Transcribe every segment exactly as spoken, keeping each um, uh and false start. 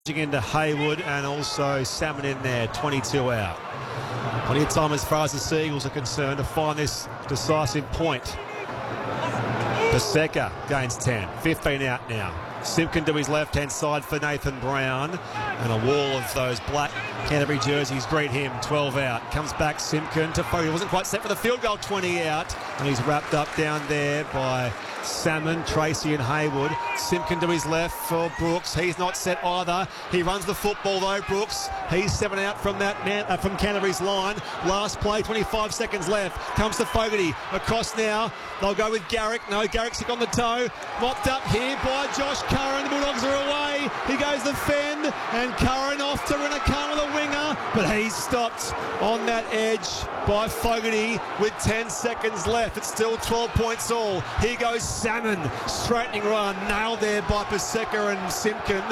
into Haywood and also Salmon in there, twenty-two out. Plenty of time as far as the Seagulls are concerned to find this decisive point. Paseka gains ten, fifteen out now. Simpkin to his left-hand side for Nathan Brown, and a wall of those black Canterbury jerseys greet him. twelve out. Comes back Simpkin to Fogarty. Wasn't quite set for the field goal. twenty out, and he's wrapped up down there by Salmon, Tracy and Haywood. Simpkin to his left for Brooks. He's not set either. He runs the football though, Brooks. He's seven out from that man, uh, from Canterbury's line. Last play, twenty-five seconds left. Comes to Fogarty. Across now. They'll go with Garrick. No, Garrick sick on the toe. Mopped up here by Josh Curran. The Bulldogs are away. He goes the fend, and Curran off to Rinakana, the winger, but he's stopped on that edge by Fogarty with ten seconds left. It's still twelve points all. Here goes Salmon, straightening run, nailed there by Paseka and Simpkin.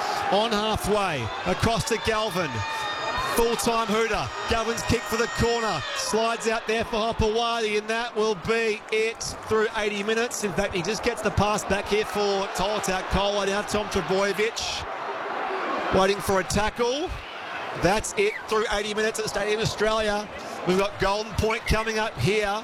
On halfway, across to Galvin. Full-time hooter. Galvin's kick for the corner. Slides out there for Hopewadi, and that will be it through eighty minutes. In fact, he just gets the pass back here for Tolatak Kola. Now Tom Trbojevic waiting for a tackle. That's it through eighty minutes at Stadium Australia. We've got Golden Point coming up here.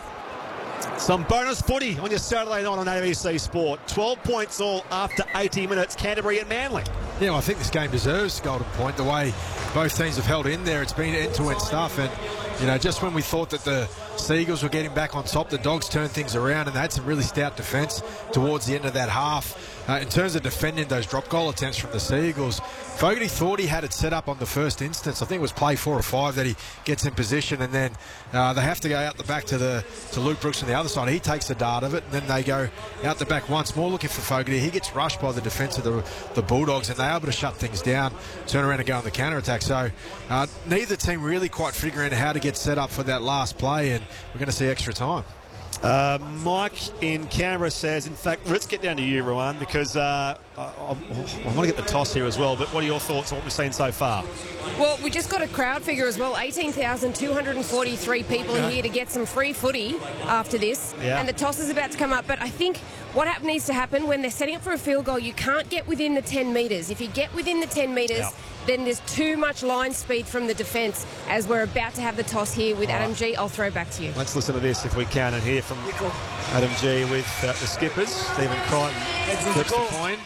Some bonus footy on your Saturday night on A B C Sport. twelve points all after eighty minutes, Canterbury and Manly. Yeah, well, I think this game deserves Golden Point. The way both teams have held in there, it's been end-to-end stuff. And, you know, just when we thought that the Seagulls were getting back on top, the Dogs turned things around, and they had some really stout defence towards the end of that half. Uh, in terms of defending those drop goal attempts from the Seagulls, Fogarty thought he had it set up on the first instance. I think it was play four or five that he gets in position, and then uh, they have to go out the back to the to Luke Brooks on the other side. He takes the dart of it, and then they go out the back once more looking for Fogarty. He gets rushed by the defence of the, the Bulldogs, and they're able to shut things down, turn around and go on the counter-attack. So uh, neither team really quite figuring out how to get set up for that last play, and we're going to see extra time. Uh, Mike in Canberra says, in fact, let's get down to you, Ruan, because uh, I, I, I want to get the toss here as well, but what are your thoughts on what we've seen so far? Well, we just got a crowd figure as well, eighteen thousand two hundred forty-three people Okay. in here to get some free footy after this, Yeah. and the toss is about to come up, but I think what hap- needs to happen when they're setting up for a field goal, you can't get within the ten metres. If you get within the ten metres, Yeah. then there's too much line speed from the defence, as we're about to have the toss here with Adam G. I'll throw back to you. Let's listen to this if we can and hear from Adam G with uh, the skippers. Stephen Crichton flips the coin.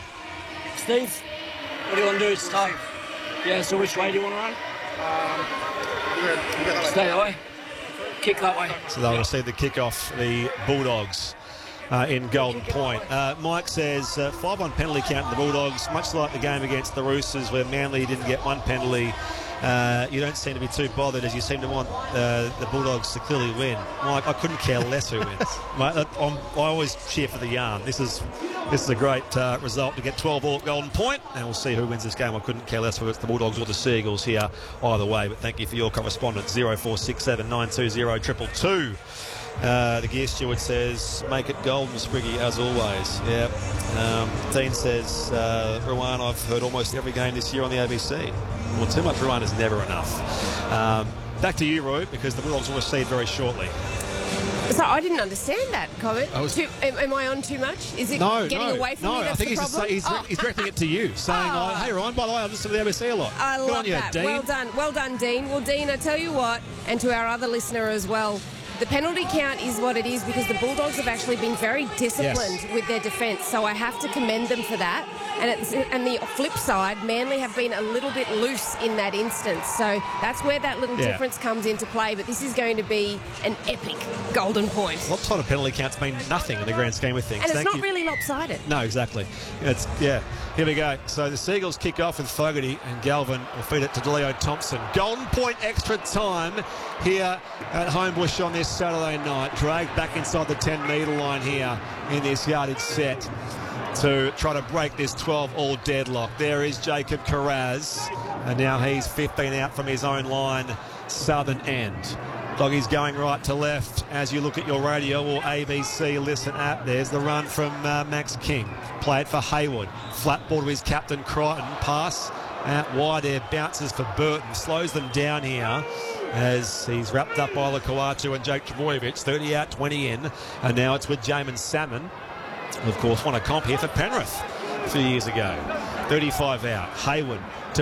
Steve, what do you want to do? Stay. Yeah, so which way do you want to run? Um, Stay that way. Kick that way. So they'll receive the kick-off, the Bulldogs. Uh, in Golden Point. Uh, Mike says uh, five one penalty count in the Bulldogs, much like the game against the Roosters where Manly didn't get one penalty. Uh, you don't seem to be too bothered, as you seem to want uh, the Bulldogs to clearly win. Mike, I couldn't care less who wins. Mate, I'm, I always cheer for the yarn. This is this is a great uh, result to get twelve all at Golden Point, and we'll see who wins this game. I couldn't care less whether it's the Bulldogs or the Seagulls here either way, but thank you for your correspondence. zero four six seven nine two zero two two two. Uh, the gear steward says, make it golden, Spriggy, as always. Yeah. Um, Dean says, uh, Ruan, I've heard almost every game this year on the A B C. Well, too much Ruan is never enough. Um, back to you, Roy, because the Bulldogs will recede very shortly. So I didn't understand that comment. I was- Too, am, am I on too much? Is it No, getting no, away from no. me? That's I think the he's, just, problem? he's, Oh. he's directing it to you, saying, Oh. oh, hey, Ryan, by the way, I listen to the A B C a lot. I Good love on you, that. Dean. Well done. Well done, Dean. Well, Dean, I tell you what, and to our other listener as well, the penalty count is what it is because the Bulldogs have actually been very disciplined Yes. with their defence, so I have to commend them for that. And, it's, and the flip side, Manly have been a little bit loose in that instance, so that's where that little Yeah. difference comes into play, but this is going to be an epic Golden Point. Lopsided penalty counts mean nothing in the grand scheme of things. And it's Thank not you. really lopsided. No, exactly. It's yeah. Here we go. So the Seagulls kick off with Fogarty, and Galvin will feed it to DeLeo Thompson. Golden Point extra time here at Homebush on this Saturday night. Dragged back inside the ten metre line here in this yardage set to try to break this twelve all deadlock. There is Jacob Carraz, and now he's fifteen out from his own line, southern end. Doggies going right to left as you look at your radio or A B C Listen app. There's the run from uh, Max King. Play it for Haywood. Flat ball to his captain Crichton. Pass out wide there. Bounces for Burton. Slows them down here as he's wrapped up by Lakawatu and Jake Trbojevic. thirty out, twenty in. And now it's with Jamin Salmon. Of course, won a comp here for Penrith a few years ago. thirty-five out. Hayward to